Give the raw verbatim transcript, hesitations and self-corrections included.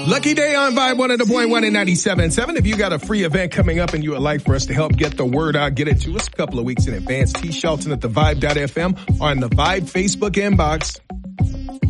Lucky day on Vibe one hundred point one and ninety-seven point seven. If you got a free event coming up and you would like for us to help get the word out, get it to us a couple of weeks in advance. T. Shelton at the vibe dot f m or in the Vibe Facebook inbox.